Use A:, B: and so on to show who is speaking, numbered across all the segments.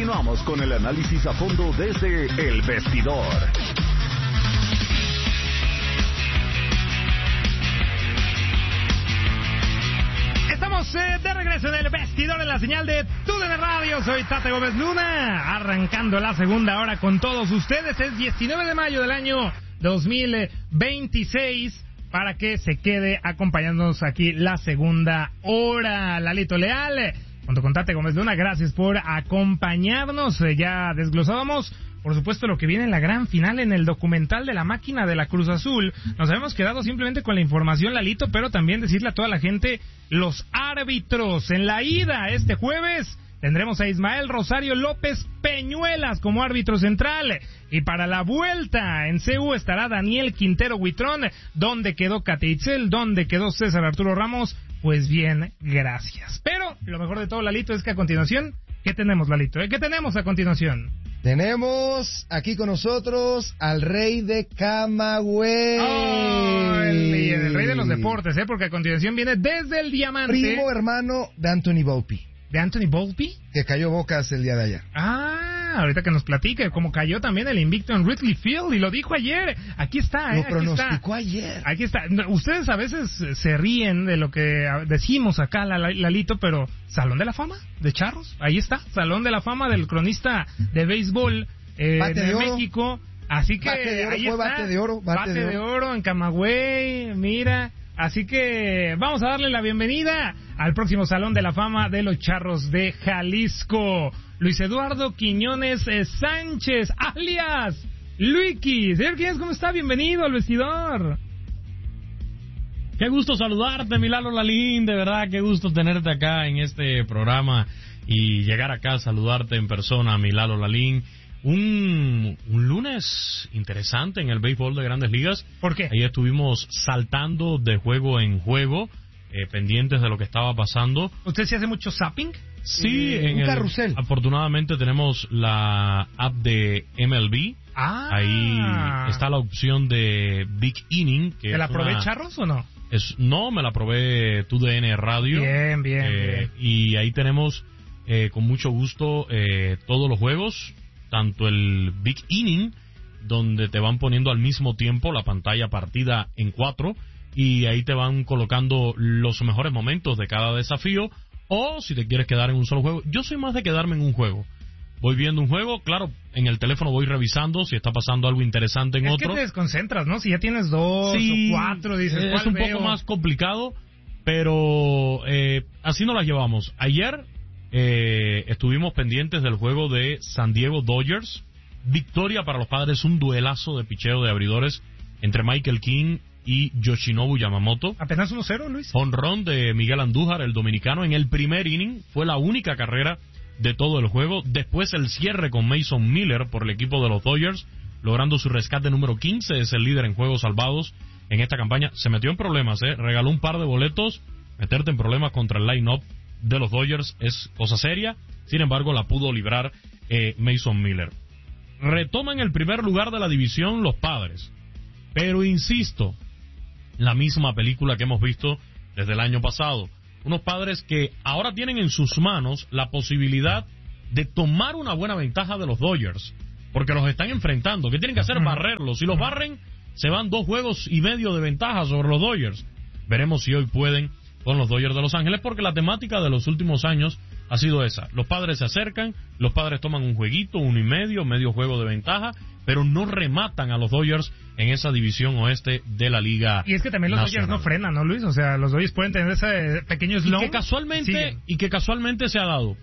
A: Continuamos con el análisis a fondo desde El Vestidor.
B: Estamos de regreso en El Vestidor en la señal de TUDN Radio. Soy Tate Gómez Luna, arrancando la segunda hora con todos ustedes. Es 19 de mayo del año 2026. Para que se quede acompañándonos aquí la segunda hora. Lalito Leal, junto con Tate Gómez Luna, gracias por acompañarnos. Ya desglosábamos, por supuesto, lo que viene en la gran final en el documental de la máquina de la Cruz Azul. Nos habíamos quedado simplemente con la información, Lalito, pero también decirle a toda la gente, los árbitros en la ida este jueves. Tendremos a Ismael Rosario López Peñuelas como árbitro central. Y para la vuelta en CU estará Daniel Quintero Huitrón. ¿Dónde quedó Cate Itzel? ¿Dónde quedó César Arturo Ramos? Pues bien, gracias. Pero lo mejor de todo, Lalito, es que a continuación, ¿qué tenemos, Lalito? ¿Qué tenemos a continuación?
C: Tenemos aquí con nosotros al rey de Camagüey.
B: Oh, el rey de los deportes, porque a continuación viene desde el Diamante.
C: Primo hermano de Anthony Volpi.
B: ¿De Anthony Volpi?
C: Que cayó Bocas el día de ayer.
B: Ahorita que nos platique cómo cayó también el invicto en Wrigley Field, y lo dijo ayer. Aquí está,
C: Lo pronosticó ayer.
B: Aquí está. Ustedes a veces se ríen de lo que decimos acá, Lalito, pero ¿Salón de la Fama de Charros? Ahí está, Salón de la Fama del cronista de béisbol de México. Así que ahí está.
C: Bate de oro
B: en Camagüey, mira. Así que vamos a darle la bienvenida al próximo Salón de la Fama de los Charros de Jalisco. Luis Eduardo Quiñones Sánchez, alias Luiki. Señor Quiñones, ¿cómo está? Bienvenido al Vestidor.
D: Qué gusto saludarte, mi Lalo Lalín. De verdad, qué gusto tenerte acá en este programa y llegar acá a saludarte en persona, mi Lalo Lalín. Un lunes interesante en el béisbol de Grandes Ligas.
B: ¿Por qué?
D: Ahí estuvimos saltando de juego en juego, pendientes de lo que estaba pasando.
B: ¿Usted se hace mucho zapping?
D: Sí,
C: en un carrusel.
D: Afortunadamente tenemos la app de MLB. Ahí está la opción de Big Inning.
B: ¿Te la probé, Charros, o no?
D: No, me la probé TUDN Radio.
B: Bien.
D: Y ahí tenemos con mucho gusto todos los juegos. Tanto el Big Inning, donde te van poniendo al mismo tiempo la pantalla partida en 4, y ahí te van colocando los mejores momentos de cada desafío, o si te quieres quedar en un solo juego. Yo soy más de quedarme en un juego. Voy viendo un juego, claro, en el teléfono voy revisando si está pasando algo interesante en otro.
B: Es que te desconcentras, ¿no? Si ya tienes 2 o 4, dices,
D: es un poco más complicado, pero así nos las llevamos. Ayer estuvimos pendientes del juego de San Diego Dodgers. Victoria para los Padres, un duelazo de picheo de abridores entre Michael King y Yoshinobu Yamamoto.
B: Apenas 1-0, Luis.
D: Jonrón de Miguel Andújar, el dominicano, en el primer inning. Fue la única carrera de todo el juego. Después el cierre con Mason Miller por el equipo de los Dodgers, logrando su rescate número 15. Es el líder en juegos salvados en esta campaña. Se metió en problemas, regaló un par de boletos. Meterte en problemas contra el line-up de los Dodgers es cosa seria. Sin embargo, la pudo librar Mason Miller. Retoman el primer lugar de la división los Padres, pero insisto, la misma película que hemos visto desde el año pasado. Unos Padres que ahora tienen en sus manos la posibilidad de tomar una buena ventaja de los Dodgers, porque los están enfrentando. ¿Qué tienen que hacer? Barrerlos. Si los barren, se van 2 juegos y medio de ventaja sobre los Dodgers. Veremos si hoy pueden con los Dodgers de Los Ángeles, porque la temática de los últimos años ha sido esa. Los Padres se acercan, los Padres toman un jueguito, 1.5, medio juego de ventaja, pero no rematan a los Dodgers en esa división oeste de la Liga.
B: Y es que también los
D: nacional.
B: Dodgers no frenan, ¿no, Luis? O sea, los Dodgers pueden tener ese pequeño slump.
D: Y que casualmente se ha dado.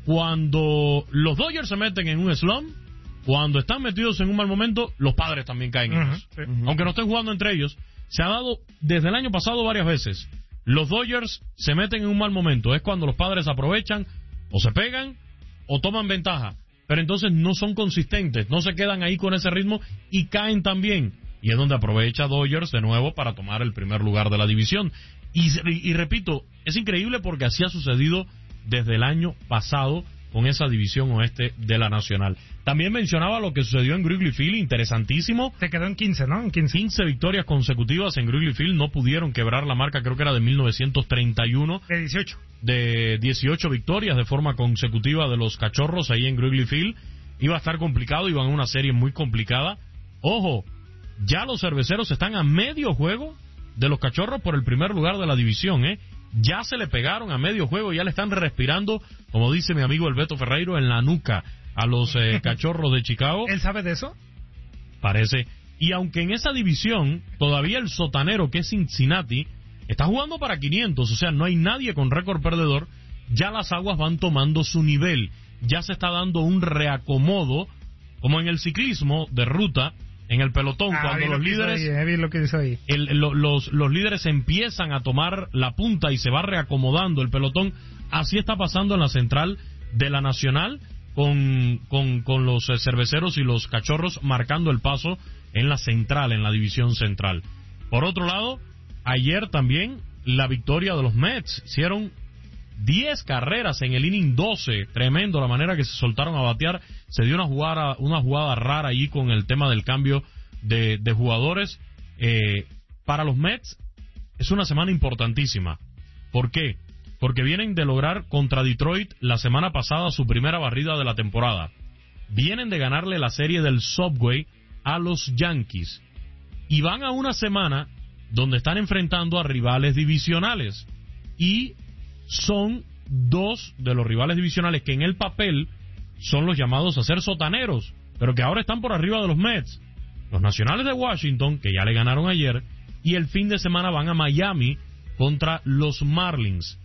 D: Cuando los Dodgers se meten en un slump, cuando están metidos en un mal momento, los Padres también caen en eso. Sí. Aunque no estén jugando entre ellos, se ha dado desde el año pasado varias veces. Los Dodgers se meten en un mal momento. Es cuando los Padres aprovechan, o se pegan, o toman ventaja. Pero entonces no son consistentes, no se quedan ahí con ese ritmo y caen también. Y es donde aprovecha Dodgers de nuevo para tomar el primer lugar de la división. Y repito, es increíble porque así ha sucedido desde el año pasado con esa división oeste de la Nacional. También mencionaba lo que sucedió en Wrigley Field, interesantísimo.
B: Se quedó en 15, ¿no? En 15
D: victorias consecutivas en Wrigley Field, no pudieron quebrar la marca, creo que era de 1931.
B: De 18.
D: De 18 victorias de forma consecutiva de los Cachorros ahí en Wrigley Field. Iba a estar complicado, iban a una serie muy complicada. Ojo, ya los Cerveceros están a medio juego de los Cachorros por el primer lugar de la división, ¿eh? Ya se le pegaron a medio juego, ya le están respirando, como dice mi amigo el Beto Ferreiro, en la nuca a los Cachorros de Chicago.
B: ¿Él sabe de eso?
D: Parece. Y aunque en esa división todavía el sotanero, que es Cincinnati, está jugando para 500, o sea, no hay nadie con récord perdedor, ya las aguas van tomando su nivel. Ya se está dando un reacomodo, como en el ciclismo de ruta, en el pelotón, cuando los líderes los líderes empiezan a tomar la punta y se va reacomodando el pelotón. Así está pasando en la central de la Nacional, con los Cerveceros y los Cachorros marcando el paso en la central, en la división central. Por otro lado, ayer también la victoria de los Mets. Hicieron 10 carreras en el inning 12, tremendo la manera que se soltaron a batear. Se dio una jugada rara allí con el tema del cambio de jugadores. Para los Mets es una semana importantísima. ¿Por qué? Porque vienen de lograr contra Detroit la semana pasada su primera barrida de la temporada. Vienen de ganarle la serie del Subway a los Yankees y van a una semana donde están enfrentando a rivales divisionales, y son dos de los rivales divisionales que en el papel son los llamados a ser sotaneros, pero que ahora están por arriba de los Mets. Los Nacionales de Washington, que ya le ganaron ayer, y el fin de semana van a Miami contra los Marlins.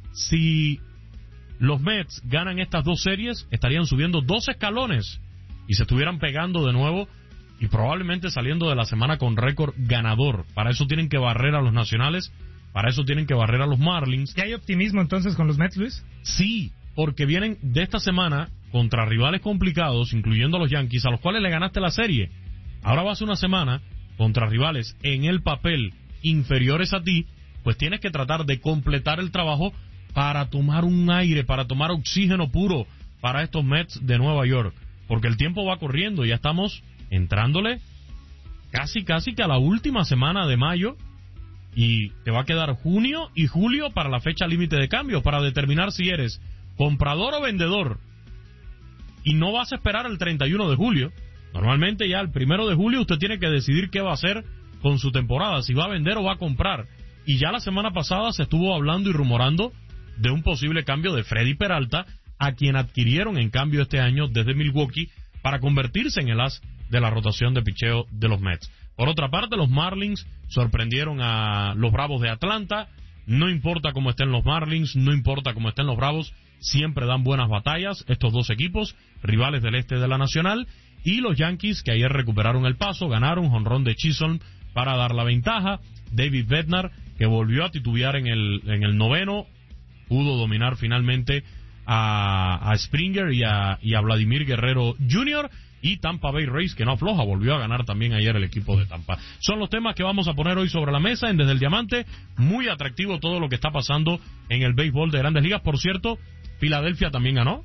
D: Si los Mets ganan estas dos series, estarían subiendo 2 escalones y se estuvieran pegando de nuevo y probablemente saliendo de la semana con récord ganador. Para eso tienen que barrer a los Nacionales, para eso tienen que barrer a los Marlins.
B: ¿Y hay optimismo entonces con los Mets, Luis?
D: Sí, porque vienen de esta semana contra rivales complicados, incluyendo a los Yankees, a los cuales le ganaste la serie. Ahora vas una semana contra rivales en el papel inferiores a ti, pues tienes que tratar de completar el trabajo para tomar un aire, para tomar oxígeno puro para estos Mets de Nueva York, porque el tiempo va corriendo, ya estamos entrándole casi que a la última semana de mayo, y te va a quedar junio y julio para la fecha límite de cambio, para determinar si eres comprador o vendedor, y no vas a esperar el 31 de julio. Normalmente ya el 1 de julio usted tiene que decidir qué va a hacer con su temporada, si va a vender o va a comprar. Y ya la semana pasada se estuvo hablando y rumorando de un posible cambio de Freddy Peralta, a quien adquirieron en cambio este año desde Milwaukee para convertirse en el as de la rotación de picheo de los Mets. Por otra parte, los Marlins sorprendieron a los Bravos de Atlanta. No importa cómo estén los Marlins, no importa cómo estén los Bravos, siempre dan buenas batallas estos dos equipos, rivales del este de la Nacional. Y los Yankees, que ayer recuperaron el paso, ganaron jonrón de Chisholm para dar la ventaja. David Bednar, que volvió a titubear en el noveno, pudo dominar finalmente a Springer y a Vladimir Guerrero Jr., y Tampa Bay Rays, que no afloja, volvió a ganar también ayer el equipo de Tampa. Son los temas que vamos a poner hoy sobre la mesa en Desde el Diamante. Muy atractivo todo lo que está pasando en el béisbol de Grandes Ligas. Por cierto, Filadelfia también ganó.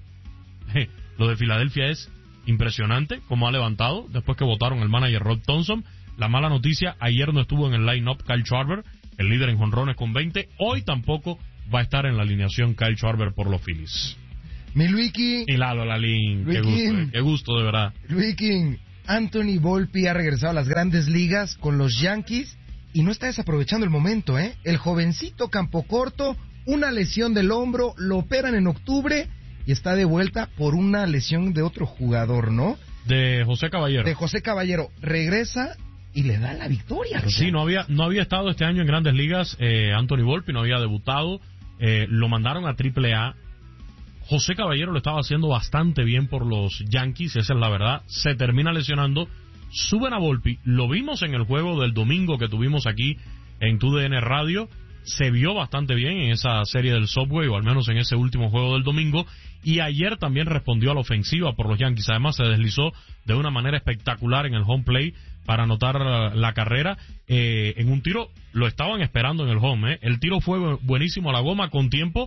D: Lo de Filadelfia es impresionante cómo ha levantado después que votaron el manager Rod Thompson. La mala noticia, ayer no estuvo en el line-up Kyle Schwarber, el líder en jonrones con 20. Hoy tampoco va a estar en la alineación Kyle Schwarber por los Phillies.
C: Mi Luiki.
D: Y Lalo Lalín, qué gusto, de verdad.
C: Luiki, Anthony Volpi ha regresado a las Grandes Ligas con los Yankees y no está desaprovechando el momento, ¿eh? El jovencito campo corto, una lesión del hombro, lo operan en octubre y está de vuelta por una lesión de otro jugador, ¿no?
D: De José Caballero.
C: De José Caballero. Regresa y le da la victoria.
D: Sí, no había estado este año en Grandes Ligas. Anthony Volpi no había debutado. Lo mandaron a AAA. José Caballero lo estaba haciendo bastante bien por los Yankees, esa es la verdad. Se termina lesionando, suben a Volpi. Lo vimos en el juego del domingo que tuvimos aquí en TUDN Radio. Se vio bastante bien en esa serie del Subway, o al menos en ese último juego del domingo. Y ayer también respondió a la ofensiva por los Yankees. Además se deslizó de una manera espectacular en el home play para anotar la carrera. En un tiro, lo estaban esperando en el home. El tiro fue buenísimo a la goma con tiempo,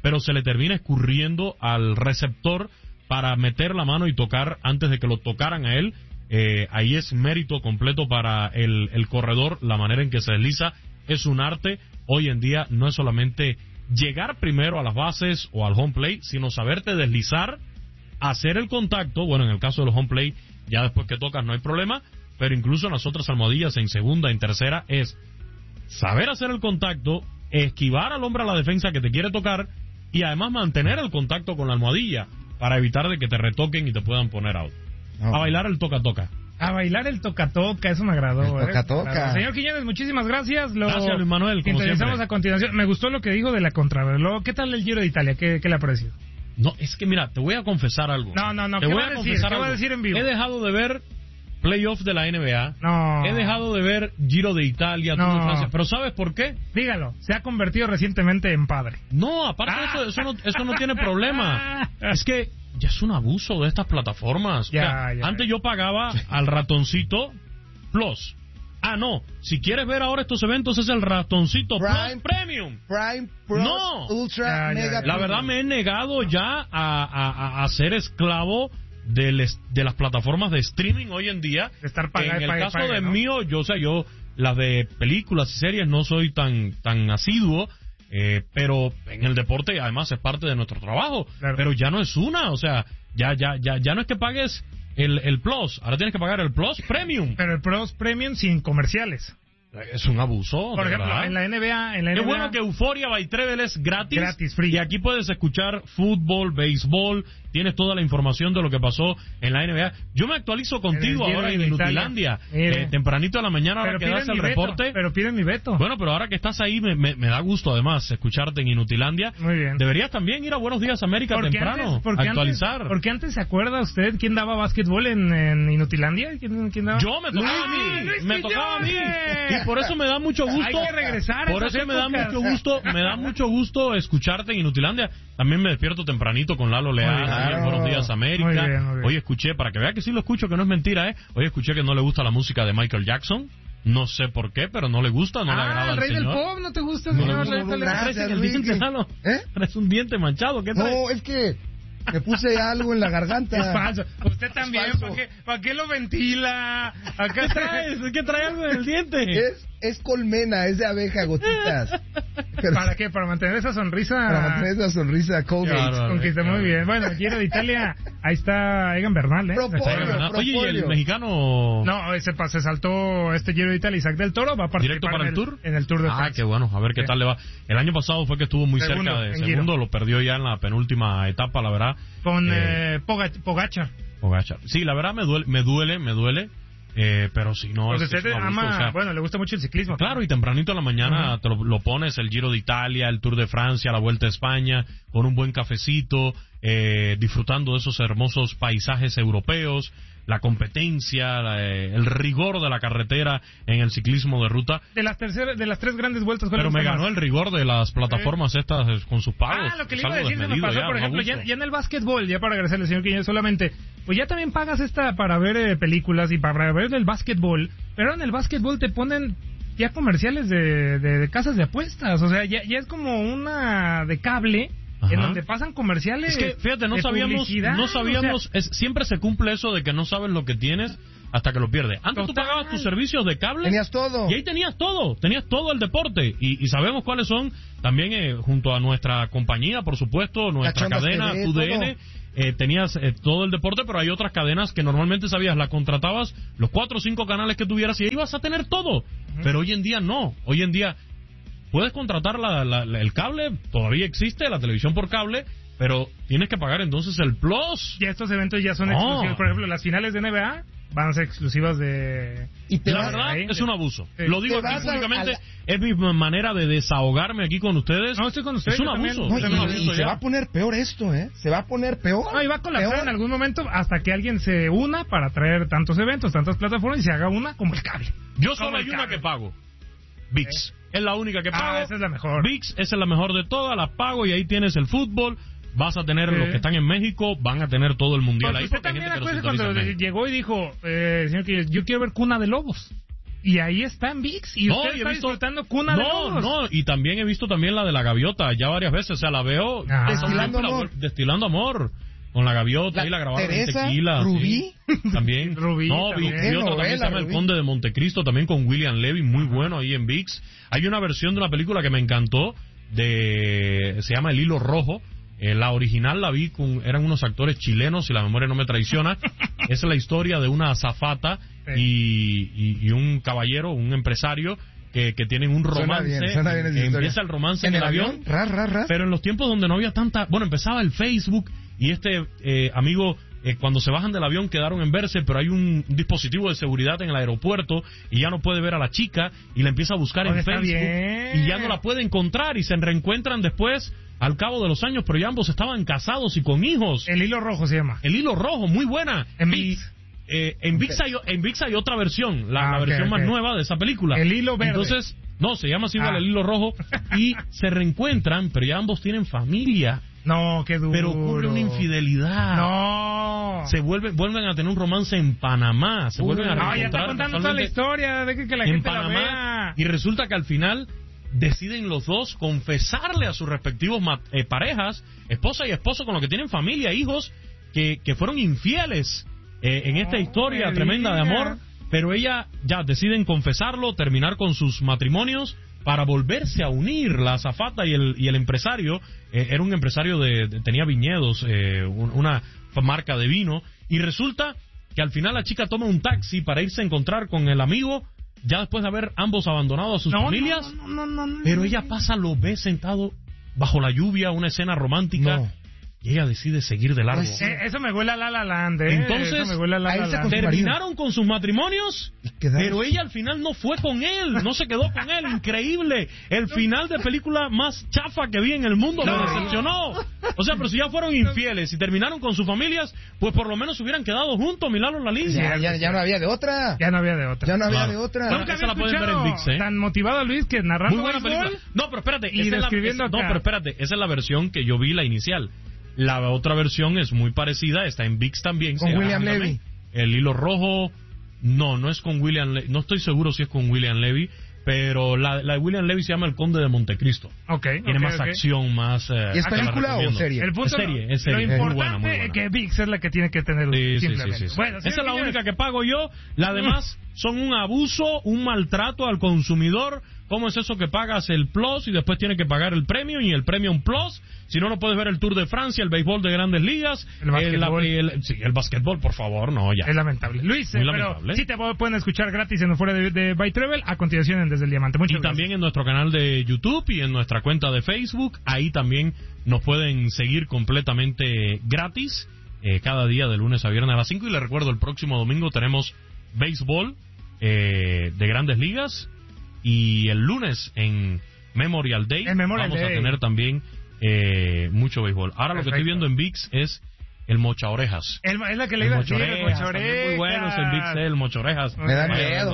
D: pero se le termina escurriendo al receptor para meter la mano y tocar antes de que lo tocaran a él. Ahí es mérito completo para el corredor, la manera en que se desliza es un arte. Hoy en día no es solamente llegar primero a las bases o al home plate, sino saberte deslizar, hacer el contacto. Bueno, en el caso de los home plate, ya después que tocas no hay problema, pero incluso en las otras almohadillas, en segunda, en tercera, es saber hacer el contacto, esquivar al hombre a la defensa que te quiere tocar y además mantener el contacto con la almohadilla para evitar de que te retoquen y te puedan poner out. A bailar el toca-toca.
B: A bailar el toca-toca, eso me agradó.
C: El toca-toca.
B: Señor Quiñones, muchísimas gracias.
D: Gracias, Luis Manuel, como siempre.
B: A continuación. Me gustó lo que dijo de la contrarreloj. ¿Qué tal el Giro de Italia? ¿Qué le ha parecido?
D: No, es que mira, te voy a confesar algo.
B: No,
D: te
B: ¿qué
D: voy
B: va
D: a
B: a decir?
D: confesar
B: ¿Qué
D: algo.
B: va a decir en vivo?
D: He dejado de ver playoffs de la NBA.
B: No.
D: He dejado de ver Giro de Italia, Tour de Francia. ¿Pero sabes por qué?
B: Dígalo, se ha convertido recientemente en padre.
D: No, aparte de eso no tiene problema. Es que ya es un abuso de estas plataformas.
B: Ya.
D: Antes yo pagaba al ratoncito Plus. No, si quieres ver ahora estos eventos es el ratoncito Plus Premium.
C: Prime Plus
D: No.
C: Ultra Mega.
D: La verdad me he negado ya a ser esclavo de las plataformas de streaming hoy en día.
B: De estar pagando.
D: En el caso de mío, yo las de películas y series no soy tan asiduo. Pero en el deporte además es parte de nuestro trabajo.
B: Claro.
D: Pero ya no es una, o sea, ya no es que pagues el Plus, ahora tienes que pagar el Plus Premium.
B: Pero el Plus Premium sin comerciales.
D: Es un abuso.
B: Por ejemplo,
D: ¿verdad?
B: en la NBA.
D: Qué bueno que Euphoria by Treble es gratis.
B: Gratis, free.
D: Y aquí puedes escuchar fútbol, béisbol, tienes toda la información de lo que pasó en la NBA. Yo me actualizo contigo ahora en Inutilandia. Tempranito a la mañana, ahora que das el reporte.
B: Pero piden mi veto.
D: Bueno, pero ahora que estás ahí, me da gusto además escucharte en Inutilandia.
B: Muy bien.
D: Deberías también ir a Buenos Días América temprano, actualizar.
B: Porque antes se acuerda usted quién daba básquetbol en Inutilandia. ¿Quién daba?
D: Yo, me tocaba a mí. Me tocaba a mí. Y por eso me da mucho gusto.
B: Hay que regresar.
D: Por eso me da mucho gusto escucharte en Inutilandia. También me despierto tempranito con Lalo Leal en Buenos Días América.
B: Muy bien.
D: Hoy escuché, para que vea que sí lo escucho, que no es mentira, hoy escuché que no le gusta la música de Michael Jackson. No sé por qué, pero no le gusta, no le agrada al señor.
B: El rey del pop, ¿no te gusta,
D: no
B: señor?
D: Traes un diente manchado, ¿qué traes?
C: No, es que me puse algo en la garganta.
B: Es falso. Usted también, ¿para qué lo ventila? Acá traes,
D: ¿qué trae algo en el diente?
C: Es colmena, es de abeja, gotitas.
B: ¿Para qué? Para mantener esa sonrisa.
C: Para mantener esa sonrisa Colgate.
B: Conquista muy bien. Bueno, el Giro deItalia, ahí está Egan Bernal,
C: Propóleo.
D: Oye, ¿y el mexicano?
B: No, se saltó este Giro de Italia. Isaac del Toro va a participar
D: ¿Directo para el Tour?
B: En el Tour de Francia.
D: Qué bueno, a ver qué tal le va. El año pasado fue que estuvo muy cerca de segundo, lo perdió ya en la penúltima etapa, la verdad.
B: Con Pogačar.
D: Sí, la verdad me duele. Pero si no...
B: Porque usted ama, le gusta mucho el ciclismo.
D: Claro, y tempranito en la mañana te lo pones, el Giro de Italia, el Tour de Francia, la Vuelta a España, con un buen cafecito, disfrutando de esos hermosos paisajes europeos, la competencia, el rigor de la carretera en el ciclismo de ruta.
B: De las tres grandes vueltas.
D: Pero me ganó el rigor de las plataformas estas con sus pagos.
B: Lo que le iba a decir se me pasó, por ejemplo, ya en el básquetbol, ya para agradecerle, señor Quiñones, solamente, pues ya también pagas para ver películas y para ver el básquetbol, pero en el básquetbol te ponen ya comerciales de casas de apuestas, o sea, ya es como una de cable. Ajá. En donde pasan comerciales.
D: Es que, fíjate, no sabíamos, o sea, siempre se cumple eso de que no sabes lo que tienes hasta que lo pierdes. Antes tú pagabas tus servicios de cable.
C: Tenías todo.
D: Y ahí tenías todo el deporte. Y sabemos cuáles son, también junto a nuestra compañía, por supuesto, nuestra cadena, TUDN, tenías todo el deporte, pero hay otras cadenas que normalmente sabías, la contratabas, los 4 o 5 canales que tuvieras y ahí ibas a tener todo. Pero hoy en día no. Hoy en día puedes contratar el cable, todavía existe la televisión por cable, pero tienes que pagar entonces el Plus.
B: Y estos eventos ya son exclusivos. Por ejemplo, las finales de NBA van a ser exclusivas de...
D: La verdad es un abuso. Sí. Lo digo aquí públicamente, es mi manera de desahogarme aquí con ustedes.
B: No, estoy con ustedes.
D: Es un abuso.
C: Y se va a poner peor esto, Se va a poner peor.
B: No, y va a colapsar en algún momento hasta que alguien se una para traer tantos eventos, tantas plataformas y se haga una como el cable.
D: Yo solo hay una que pago. ViX. Es la única que pago.
B: Esa es la mejor.
D: ViX, esa es la mejor de todas, la pago y ahí tienes el fútbol. Vas a tener los que están en México, van a tener todo el mundial ahí.
B: Usted también acuerda cuando llegó y dijo, señor, que yo quiero ver Cuna de Lobos. Y ahí está en ViX. Y usted está disfrutando Cuna de Lobos.
D: No, y también he visto también la de la gaviota, ya varias veces, o sea, la veo destilando amor. Con la gaviota y la grabaron
C: Teresa,
D: en Tequila.
C: Rubí.
D: Sí. También.
B: Rubí.
D: No,
B: También.
D: Gaviota también se llama El Conde de Montecristo, también con William Levy, muy bueno ahí en ViX. Hay una versión de una película que me encantó, se llama El Hilo Rojo. La original la vi eran unos actores chilenos, si la memoria no me traiciona. Es la historia de una azafata y un caballero, un empresario, que tienen un romance.
C: Suena bien
D: empieza el romance en el avión. Pero en los tiempos donde no había tanta... Bueno, empezaba el Facebook y amigo... cuando se bajan del avión quedaron en verse, pero hay un dispositivo de seguridad en el aeropuerto y ya no puede ver a la chica y la empieza a buscar en Facebook y ya no la puede encontrar y se reencuentran después al cabo de los años, pero ya ambos estaban casados y con hijos.
B: El Hilo Rojo se llama.
D: El Hilo Rojo, muy buena.
B: En ViX.
D: En ViX hay otra versión, la versión más nueva de esa película.
B: El Hilo Verde.
D: Entonces, no, se llama así igual El Hilo Rojo y se reencuentran, pero ya ambos tienen familia.
B: No, qué duro.
D: Pero ocurre una infidelidad.
B: No.
D: Se vuelven a tener un romance en Panamá. Se vuelven a reencontrar.
B: No, ya está contando toda la historia. Deje que la
D: en
B: gente
D: Panamá,
B: la vea.
D: Y resulta que al final deciden los dos confesarle a sus respectivos parejas, esposa y esposo, con los que tienen familia, hijos, que fueron infieles en esta historia tremenda de amor. Pero ella ya deciden confesarlo, terminar con sus matrimonios para volverse a unir. La azafata y el empresario, era un empresario tenía viñedos, una marca de vino, y resulta que al final la chica toma un taxi para irse a encontrar con el amigo, ya después de haber ambos abandonado a sus familias, pero ella lo ve sentado bajo la lluvia, una escena romántica. Y ella decide seguir de largo.
B: Eso me huele a La La Land,
D: Entonces, terminaron con sus matrimonios, pero ella al final no fue con él, no se quedó con él. Increíble. El final de película más chafa que vi en el mundo me decepcionó. O sea, pero si ya fueron infieles y terminaron con sus familias, pues por lo menos hubieran quedado juntos, Milano Lalín.
C: Ya no había de otra.
B: Ya no había de otra.
D: Nunca
B: había
D: la pueden ver en ViX,
B: tan motivado a Luis que narrando
D: muy buena película. No, pero espérate, esa es la versión que yo vi, la inicial. La otra versión es muy parecida, está en ViX también.
C: Con William Levy.
D: El Hilo Rojo, no es con William Levy, no estoy seguro si es con William Levy, pero la de William Levy se llama El Conde de Montecristo. Tiene más acción, más...
C: ¿Y es película o serie?
B: El punto
D: es serie.
B: Lo importante es que ViX es la que tiene que tener.
D: Sí.
B: Bueno,
D: esa es la única que pago yo, las demás son un abuso, un maltrato al consumidor. ¿Cómo es eso que pagas el Plus y después tienes que pagar el Premium y el Premium Plus? Si no puedes ver el Tour de Francia, el béisbol de Grandes Ligas, el básquetbol, por favor, no, ya.
B: Es lamentable. Luis, pero sí te pueden escuchar gratis en Fuera de By Travel, a continuación en Desde el Diamante. Muchas gracias. También
D: en nuestro canal de YouTube y en nuestra cuenta de Facebook, ahí también nos pueden seguir completamente gratis, cada día de lunes a viernes a las 5. Y les recuerdo, el próximo domingo tenemos béisbol de Grandes Ligas. Y el lunes en Memorial Day vamos a tener también mucho béisbol. Ahora lo que estoy viendo en ViX es el Mocha Orejas.
B: Es la que le iba a decir, el Mocha Orejas.
D: Muy bueno en ViX, el Mocha Orejas.
C: Me da miedo.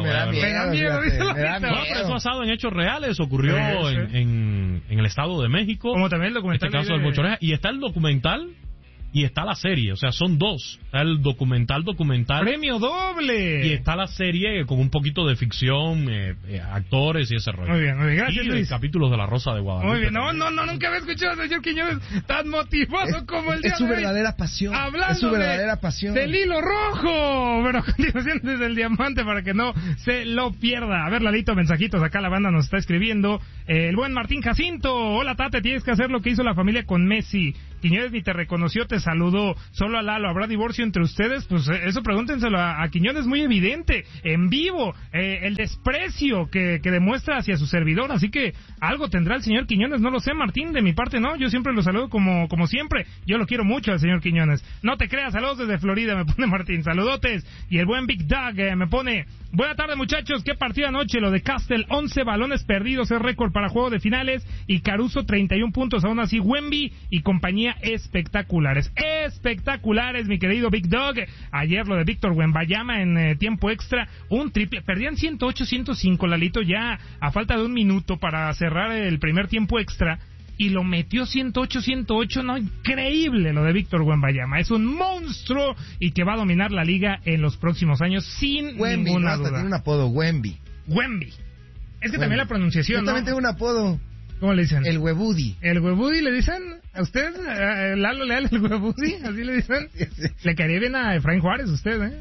D: No, pero es basado en hechos reales. Ocurrió en el Estado de México.
B: Como también el documental.
D: En este caso del Mocha Orejas. Y está el documental y está la serie, o sea, son dos. Está el documental.
B: ¡Premio doble!
D: Y está la serie con un poquito de ficción, actores y ese rollo.
B: Muy bien. Gracias,
D: y
B: Luis.
D: Capítulos de La Rosa de Guadalupe.
B: Muy bien. Nunca había escuchado al señor Quiñones tan motivado como el día de hoy.
C: Es su verdadera pasión.
B: Hablando
C: es su verdadera pasión.
B: Del Hilo Rojo. Pero a continuación desde el Diamante para que no se lo pierda. A ver, Lalito, mensajitos. Acá la banda nos está escribiendo. El buen Martín Jacinto. Hola, Tate, tienes que hacer lo que hizo la familia con Messi. Quiñones ni te reconoció, te saludó. Solo a Lalo. ¿Habrá divorcio entre ustedes? Pues eso pregúntenselo a Quiñones, muy evidente, en vivo, el desprecio que demuestra hacia su servidor, así que algo tendrá el señor Quiñones, no lo sé, Martín, de mi parte no, yo siempre lo saludo como siempre, yo lo quiero mucho al señor Quiñones, no te creas, saludos desde Florida, me pone Martín, saludotes, y el buen Big Dog me pone, buena tarde muchachos, qué partido anoche, lo de Castle, 11 balones perdidos, es récord para juego de finales, y Caruso 31 puntos, aún así Wemby y compañía espectaculares, mi querido Big Dog. Ayer lo de Víctor Wembanyama en tiempo extra, un triple, perdían 108-105, Lalito, ya a falta de un minuto para cerrar el primer tiempo extra, y lo metió 108-108, no, increíble lo de Víctor Wembanyama, es un monstruo y que va a dominar la liga en los próximos años sin ninguna duda.
C: Tiene un apodo, Wemby.
B: Wemby. Es que también la pronunciación,
C: yo también tengo un apodo.
B: ¿Cómo le dicen?
C: El Huevudi.
B: ¿El Huevudi le dicen a usted? ¿Lalo Leal, el Huevudi? ¿Así le dicen?
C: Sí.
B: Le caería bien a Efraín Juárez usted, ¿eh?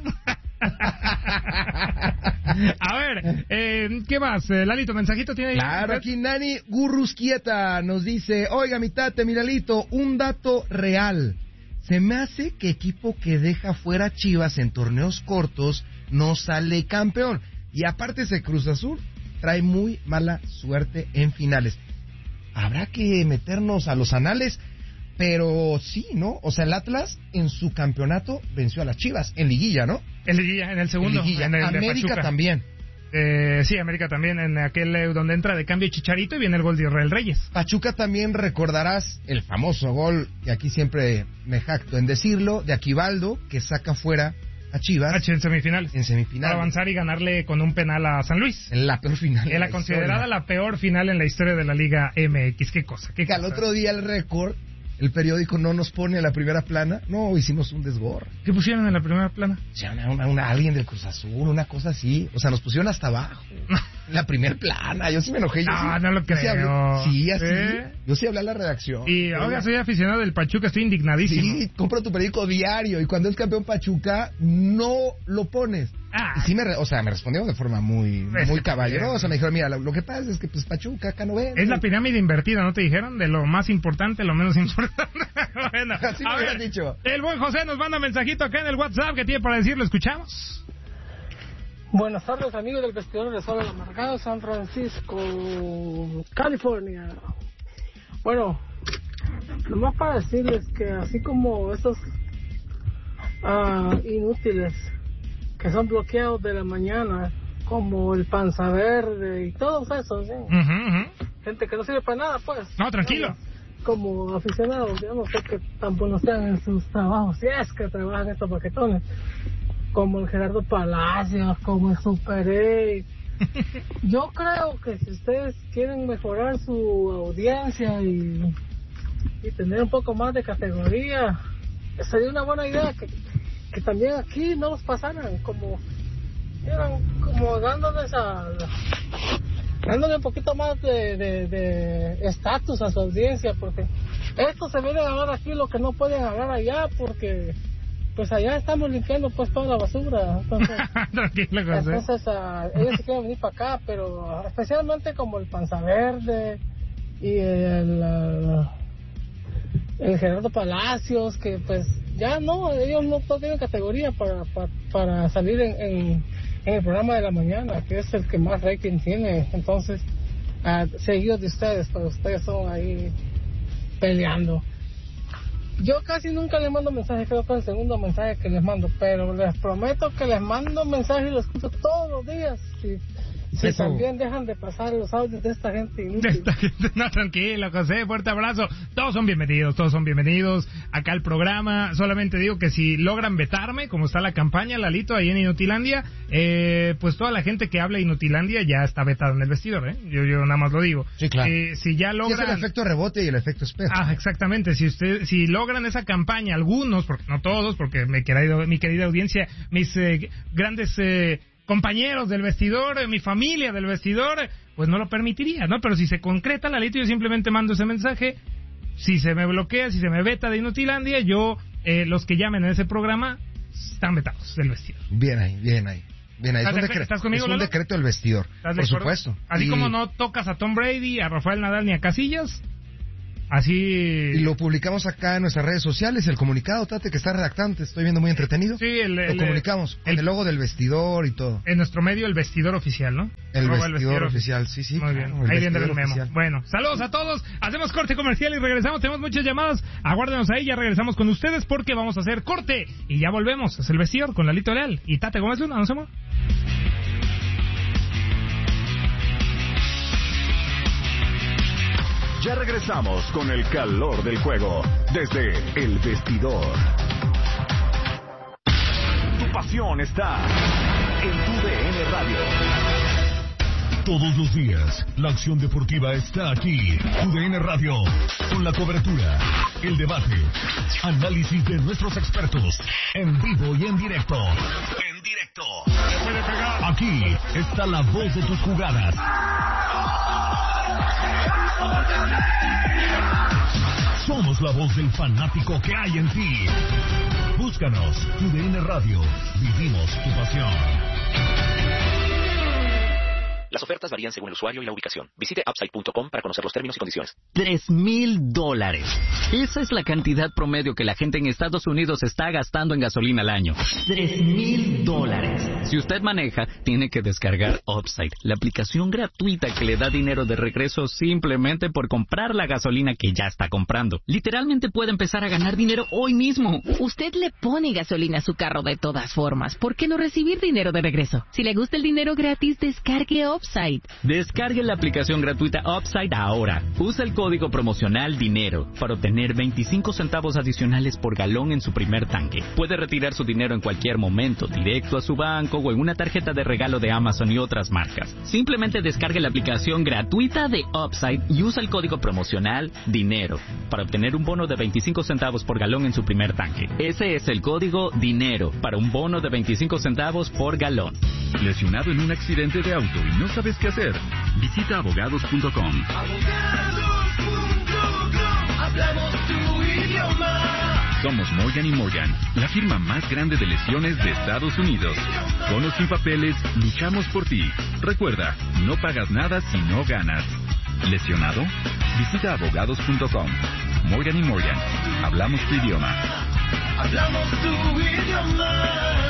B: A ver, ¿qué más? Lalito, ¿mensajito tiene ahí?
C: Claro, aquí Nani Gurrusquieta nos dice: oiga, mi tate, mi Lalito, un dato real. Se me hace que equipo que deja fuera Chivas en torneos cortos no sale campeón. Y aparte ese Cruz Azul trae muy mala suerte en finales. Habrá que meternos a los anales, pero sí, ¿no? O sea, el Atlas en su campeonato venció a las Chivas, en liguilla, ¿no?
B: En liguilla, en el segundo.
C: En liguilla.
B: En el
C: América también.
B: Sí, América también, en aquel donde entra de cambio Chicharito y viene el gol de Israel Reyes.
C: Pachuca también recordarás el famoso gol, que aquí siempre me jacto en decirlo, de Aquivaldo, que saca fuera a Chivas
B: En semifinales.
C: en semifinales.
B: Para avanzar y ganarle con un penal a San Luis.
C: En la peor final.
B: En la considerada la peor final en la historia de la Liga MX. Qué cosa, qué
C: Que al
B: cosa.
C: otro día el récord, el periódico no nos pone en la primera plana. No, hicimos un desgorre.
B: ¿Qué pusieron en la primera plana?
C: O sea, alguien del Cruz Azul, una cosa así. O sea, nos pusieron hasta abajo. En la primera plana. Yo sí me enojé.
B: No lo
C: yo sí hablé.
B: creo.
C: Sí, así.
B: ¿Eh?
C: Yo sí hablé a la redacción.
B: Y oiga, soy aficionado del Pachuca, estoy indignadísimo.
C: Sí, compra tu periódico diario y cuando es campeón Pachuca no lo pones. Y sí me respondieron de forma muy caballerosa. Me dijeron, mira, lo que pasa es que pues Pachuca acá no ven.
B: Es la pirámide invertida, ¿no te dijeron? De lo más importante, lo menos importante. Bueno,
C: así me hubieran dicho.
B: El buen José nos manda mensajito acá en el WhatsApp que tiene para decir, lo escuchamos.
E: Buenas tardes, amigos del vestidor de Sol Amargado, San Francisco, California. Bueno, nomás para decirles que así como esos inútiles que son bloqueados de la mañana, como el Panza Verde y todos esos, ¿sí? Gente que no sirve para nada, pues.
B: No, tranquilo.
E: ¿No? Como aficionados, yo no sé qué tan buenos sean en sus trabajos, si es que trabajan estos paquetones, como el Gerardo Palacios, como el Super 8. Yo creo que si ustedes quieren mejorar su audiencia y tener un poco más de categoría, sería una buena idea que también aquí no los pasaran, como dándole un poquito más de estatus a su audiencia, porque estos se vienen a hablar aquí lo que no pueden hablar allá, porque pues allá estamos limpiando pues toda la basura. Entonces,
B: tranquilo, José.
E: Entonces ellos se quieren venir para acá, pero especialmente como el Panza Verde y el Gerardo Palacios, que pues ya ellos no tienen categoría para salir en el programa de la mañana, que es el que más rating tiene. Entonces, seguidos de ustedes, pero ustedes son ahí peleando. Yo casi nunca les mando mensajes, creo que es el segundo mensaje que les mando, pero les prometo que les mando mensajes y los escucho todos los días. Si también dejan de pasar los audios de esta gente inútil.
B: No, tranquilo, José, fuerte abrazo. Todos son bienvenidos acá al programa. Solamente digo que si logran vetarme, como está la campaña, Lalito, ahí en Inutilandia, pues toda la gente que habla Inutilandia ya está vetada en el vestidor, ¿eh? Yo nada más lo digo.
C: Sí, claro.
B: Si ya logran...
C: Sí, es el efecto rebote y el efecto espejo.
B: Exactamente. Si logran esa campaña, algunos, porque no todos, porque mi querida audiencia, mis grandes... compañeros del vestidor, mi familia del vestidor, pues no lo permitiría, ¿no? Pero si se concreta, Lalito, yo simplemente mando ese mensaje. Si se me bloquea, si se me veta de Inutilandia, los que llamen en ese programa están vetados del vestidor.
C: Bien ahí.
B: ¿Estás conmigo,
C: es un
B: Lalo?
C: decreto del vestidor, por supuesto.
B: Así como no tocas a Tom Brady, a Rafael Nadal ni a Casillas, así...
C: Y lo publicamos acá en nuestras redes sociales, el comunicado, Tate, que está redactante, estoy viendo muy entretenido.
B: Sí,
C: lo comunicamos, con el logo del vestidor y todo.
B: En nuestro medio, el vestidor oficial, ¿no?
C: El vestidor oficial, sí.
B: Muy
C: claro,
B: bien, ahí viene el memo.
C: Oficial.
B: Bueno, saludos a todos, hacemos corte comercial y regresamos, tenemos muchas llamadas, aguárdenos ahí, ya regresamos con ustedes porque vamos a hacer corte y ya volvemos, es el vestidor con Lalito Leal y Tate Gómez Luna, no se muevan.
A: Ya regresamos con el calor del juego desde el vestidor. Tu pasión está en tu DN Radio.
F: Todos los días, la acción deportiva está aquí. UDN Radio, con la cobertura, el debate, análisis de nuestros expertos, en vivo y en directo.
A: puede pegar.
F: Aquí está la voz de tus jugadas. Somos la voz del fanático que hay en ti. Búscanos, UDN Radio. Vivimos tu pasión.
G: Las ofertas varían según el usuario y la ubicación. Visite upside.com para conocer los términos y condiciones.
H: $3,000. Esa es la cantidad promedio que la gente en Estados Unidos está gastando en gasolina al año. $3,000. Si usted maneja, tiene que descargar Upside, la aplicación gratuita que le da dinero de regreso simplemente por comprar la gasolina que ya está comprando. Literalmente puede empezar a ganar dinero hoy mismo.
I: Usted le pone gasolina a su carro de todas formas. ¿Por qué no recibir dinero de regreso? Si le gusta el dinero gratis, descargue Upside.
H: Descargue la aplicación gratuita Upside ahora. Usa el código promocional DINERO para obtener 25 centavos adicionales por galón en su primer tanque. Puede retirar su dinero en cualquier momento, directo a su banco o en una tarjeta de regalo de Amazon y otras marcas. Simplemente descargue la aplicación gratuita de Upside y usa el código promocional DINERO para obtener un bono de 25 centavos por galón en su primer tanque. Ese es el código DINERO para un bono de 25 centavos por galón.
J: ¿Lesionado en un accidente de auto y no sabes qué hacer? Visita abogados.com.
F: Hablamos tu idioma.
J: Somos Morgan & Morgan, la firma más grande de lesiones de Estados Unidos. Con o sin papeles, luchamos por ti. Recuerda, no pagas nada si no ganas. ¿Lesionado? Visita abogados.com. Morgan & Morgan, hablamos tu idioma.
F: Hablamos tu idioma.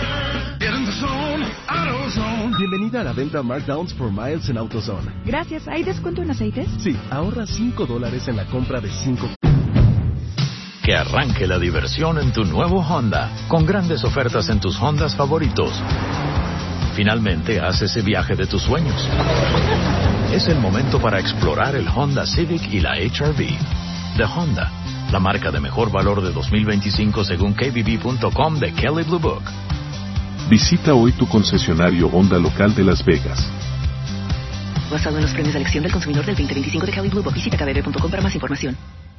K: Bienvenida a la venta Markdowns for Miles en AutoZone.
L: Gracias. ¿Hay descuento en aceites?
K: Sí, ahorra $5 en la compra de 5.
M: Que arranque la diversión en tu nuevo Honda, con grandes ofertas en tus Hondas favoritos. Finalmente, haz ese viaje de tus sueños. Es el momento para explorar el Honda Civic y la HR-V. De Honda, la marca de mejor valor de 2025 según KBB.com de Kelley Blue Book.
N: Visita hoy tu concesionario Honda local de Las Vegas.
O: Basado en los premios de elección del consumidor del 2025 de Kelley Blue Book. Visita kbb.com para más información.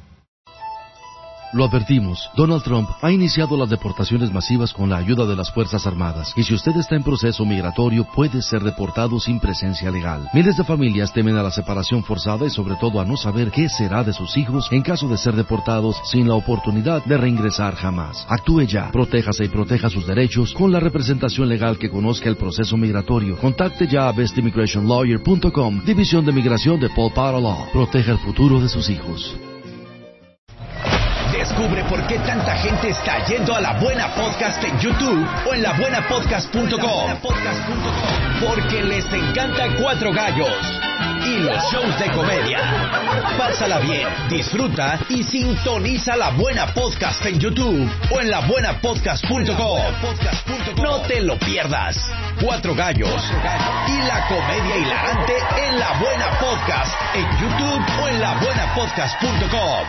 P: Lo advertimos, Donald Trump ha iniciado las deportaciones masivas con la ayuda de las Fuerzas Armadas, y si usted está en proceso migratorio puede ser deportado sin presencia legal. Miles de familias temen a la separación forzada y sobre todo a no saber qué será de sus hijos en caso de ser deportados sin la oportunidad de reingresar jamás. Actúe ya, protéjase y proteja sus derechos con la representación legal que conozca el proceso migratorio. Contacte ya a bestimmigrationlawyer.com, División de Migración de Paul Potter Law. Proteja el futuro de sus hijos.
Q: Descubre por qué tanta gente está yendo a La Buena Podcast en YouTube o en labuenapodcast.com. Porque les encanta Cuatro Gallos y los shows de comedia. Pásala bien, disfruta y sintoniza La Buena Podcast en YouTube o en labuenapodcast.com. No te lo pierdas. Cuatro Gallos y la comedia hilarante en La Buena Podcast en YouTube o en labuenapodcast.com.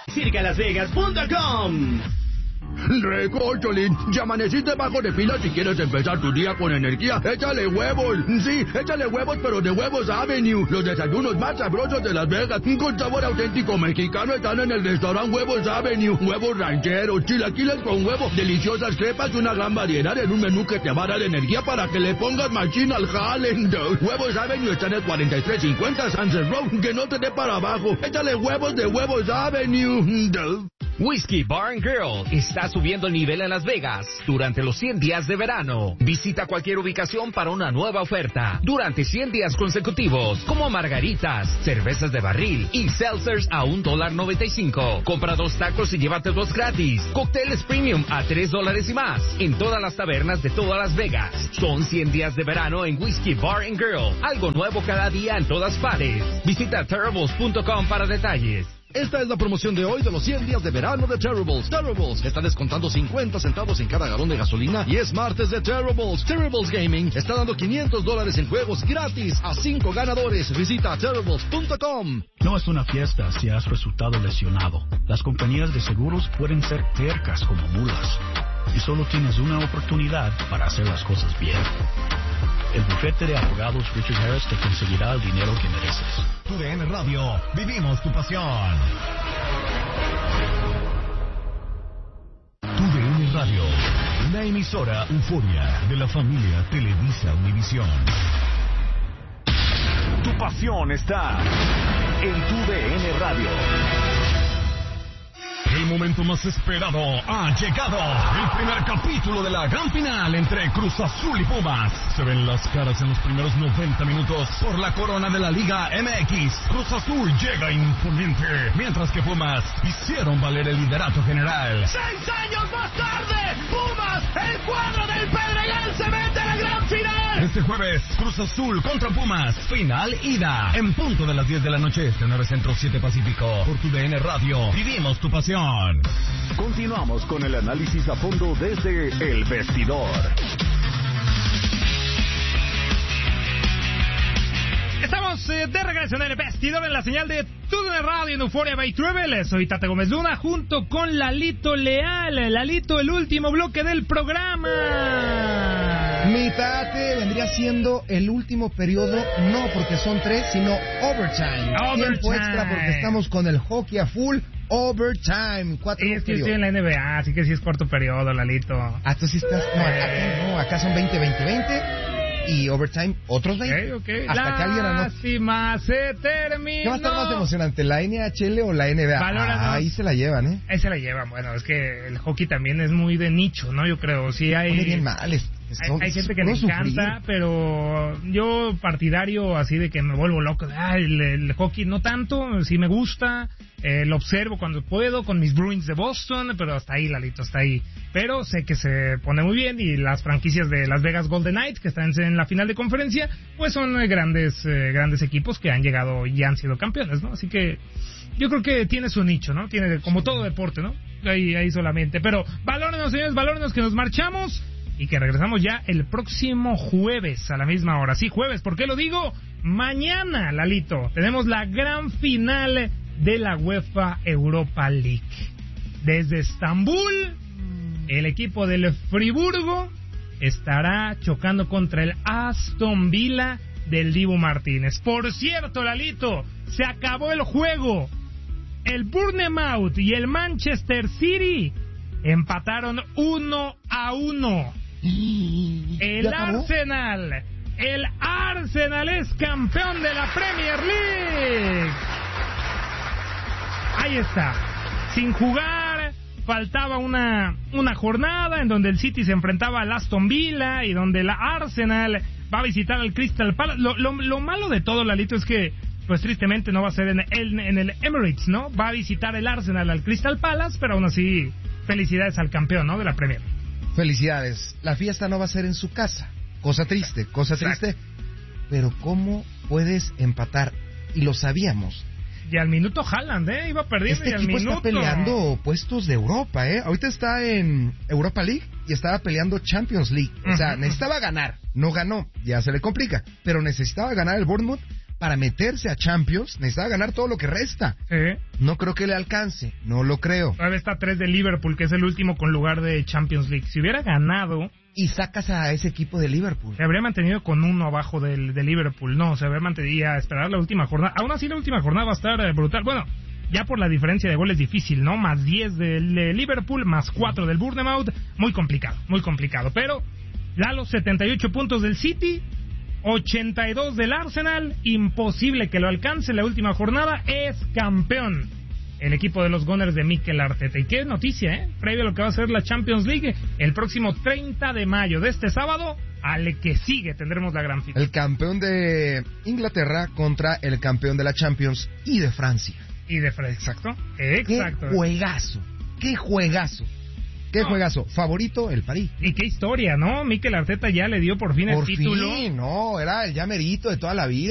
R: circalasvegas.com.
S: Recórcholín, ya amaneciste bajo de pila si quieres empezar tu día con energía. Échale huevos, sí, échale huevos, pero de Huevos Avenue. Los desayunos más sabrosos de Las Vegas, con sabor auténtico mexicano, están en el restaurante Huevos Avenue. Huevos rancheros, chilaquiles con huevo, deliciosas crepas, una gran variedad en un menú que te va a dar energía para que le pongas machín al jale. Huevos Avenue está en el 4350 Sunset Road, que no te dé para abajo. Échale huevos de Huevos Avenue.
T: Whiskey Bar & Grill está subiendo el nivel en Las Vegas durante los 100 días de verano. Visita cualquier ubicación para una nueva oferta durante 100 días consecutivos, como margaritas, cervezas de barril y seltzers a $1.95. Compra 2 tacos y llévate 2 gratis. Cócteles premium a $3 y más en todas las tabernas de todas Las Vegas. Son 100 días de verano en Whiskey Bar & Grill. Algo nuevo cada día en todas partes. Visita Terribles.com para detalles.
U: Esta es la promoción de hoy de los 100 días de verano de Terribles. Terribles está descontando 50 centavos en cada galón de gasolina y es martes de Terribles. Terribles Gaming está dando $500 en juegos gratis a 5 ganadores. Visita Terribles.com.
V: No es una fiesta si has resultado lesionado. Las compañías de seguros pueden ser tercas como mulas y solo tienes una oportunidad para hacer las cosas bien. El bufete de abogados Richard Harris te conseguirá el dinero que mereces.
F: UDN Radio, vivimos tu pasión. UDN Radio, una emisora Euforia de la familia Televisa Univisión.
A: Tu pasión está en tu DN Radio.
F: El momento más esperado ha llegado. El primer capítulo de la gran final entre Cruz Azul y Pumas. Se ven las caras en los primeros 90 minutos por la corona de la Liga MX. Cruz Azul llega imponente, mientras que Pumas hicieron valer el liderato general.
D: 6 años más tarde, Pumas, el cuadro del Pedregal, se mete a la gran final.
F: Este jueves, Cruz Azul contra Pumas, final ida, en punto de las 10 de la noche, 9 Centro 7 Pacífico, por tu DN Radio. Vivimos tu pasión.
A: Continuamos con el análisis a fondo desde El Vestidor.
B: Estamos de regreso en El Vestidor en la señal de TUDN Radio en Euphoria by Travel. Soy Tate Gómez Luna junto con Lalito Leal. Lalito, el último bloque del programa.
C: Mi Tate vendría siendo el último periodo, no porque son 3, sino overtime. Tiempo extra porque estamos con el hockey a full. Overtime, 4
B: es que estoy en la NBA, así que sí es cuarto periodo, Lalito.
C: Ah, tú sí estás... No, acá son 20 y overtime otros 20.
B: Okay.
C: Hasta que alguien anote.
B: Lástima, se terminó.
C: ¿Qué va a estar más emocionante, la NHL o la NBA? Ahí se la llevan, ¿eh?
B: Ahí se la llevan. Bueno, es que el hockey también es muy de nicho, ¿no? Yo creo, sí hay...
C: Pone bien mal,
B: hay gente que le encanta, pero yo partidario así de que me vuelvo loco. El hockey no tanto, sí me gusta, lo observo cuando puedo con mis Bruins de Boston, pero hasta ahí, Lalito, hasta ahí. Pero sé que se pone muy bien y las franquicias de Las Vegas Golden Knights, que están en la final de conferencia, pues son grandes equipos que han llegado y han sido campeones, ¿no? Así que yo creo que tiene su nicho, ¿no? Tiene como todo deporte, ¿no? Ahí solamente. Pero valórenos, señores, valórenos que nos marchamos. Y que regresamos ya el próximo jueves a la misma hora. Sí, jueves, ¿por qué lo digo? Mañana, Lalito, tenemos la gran final de la UEFA Europa League. Desde Estambul, el equipo del Friburgo estará chocando contra el Aston Villa del Dibu Martínez. Por cierto, Lalito, se acabó el juego. El Bournemouth y el Manchester City empataron 1-1. El Arsenal es campeón de la Premier League. Ahí está. Sin jugar, faltaba una jornada en donde el City se enfrentaba al Aston Villa y donde la Arsenal va a visitar al Crystal Palace. Lo malo de todo, Lalito, es que pues tristemente no va a ser en el Emirates, ¿no? Va a visitar el Arsenal al Crystal Palace, pero aún así felicidades al campeón, ¿no? De la Premier.
C: Felicidades. La fiesta no va a ser en su casa. Cosa triste. Pero ¿cómo puedes empatar? Y lo sabíamos.
B: Y al minuto Haaland, iba perdiendo y al minuto.
C: Este equipo está peleando puestos de Europa, Ahorita está en Europa League y estaba peleando Champions League. O sea, necesitaba ganar. No ganó. Ya se le complica. Pero necesitaba ganar el Bournemouth para meterse a Champions. Necesitaba ganar todo lo que resta. No creo que le alcance. No lo creo.
B: Todavía está 3 de Liverpool, que es el último con lugar de Champions League. Si hubiera ganado...
C: Y sacas a ese equipo de Liverpool.
B: Se habría mantenido con 1 abajo de Liverpool. No, se habría mantenido a esperar la última jornada. Aún así, la última jornada va a estar brutal. Bueno, ya por la diferencia de goles es difícil, ¿no? Más 10 del Liverpool, más 4 del Bournemouth. Muy complicado. Pero, Lalo, 78 puntos del City, 82 del Arsenal. Imposible que lo alcance en la última jornada. Es campeón el equipo de los Gunners de Mikel Arteta. Y qué noticia, previo a lo que va a ser la Champions League, el próximo 30 de mayo de este sábado, al que sigue tendremos la gran final.
C: El campeón de Inglaterra contra el campeón de la Champions y de Francia.
B: Exacto.
C: Qué juegazo. Favorito, el París.
B: Y qué historia, ¿no? Mikel Arteta ya le dio por fin el título.
C: Era el ya merito de toda la vida.